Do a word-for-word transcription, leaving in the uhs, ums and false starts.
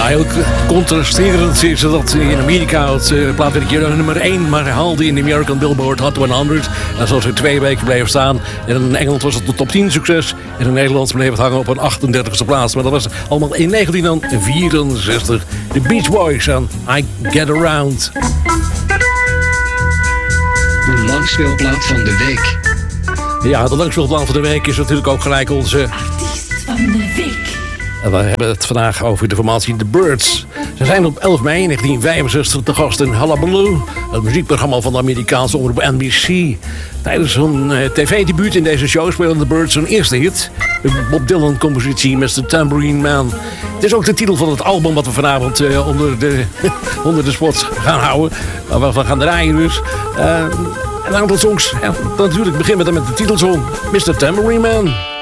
Ja, heel contrasterend is dat in Amerika het uh, plaat een keer nummer één, maar haalde in de American Billboard Hot honderd. En zoals er twee weken bleef staan. En in Engeland was het de top tien succes. En in Nederland bleef het hangen op een achtendertigste plaats. Maar dat was allemaal in negentien vierenzestig. De Beach Boys en I Get Around. De langspeelplaat van de week. Ja, de langspeelplaat van de week is natuurlijk ook gelijk onze artiest van de week. En we hebben het vandaag over de formatie The Byrds. Ze zijn op elf mei negentien vijfenzestig te gast in Hullabaloo, het muziekprogramma van de Amerikaanse omroep N B C. Tijdens hun uh, tv-debuut in deze show spelen The Byrds hun eerste hit, de Bob Dylan-compositie mister Tambourine Man. Het is ook de titel van het album wat we vanavond uh, onder, de, onder de spots gaan houden, waar we gaan draaien dus. Uh, een aantal songs. Ja, natuurlijk beginnen we dan met de titelsong mister Tambourine Man.